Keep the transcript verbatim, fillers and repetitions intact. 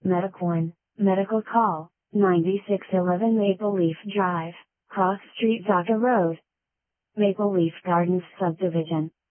Medicorn, Medical Call, ninety-six eleven Maple Leaf Drive, Cross Street Zaga Road. Maple Leaf Gardens Subdivision.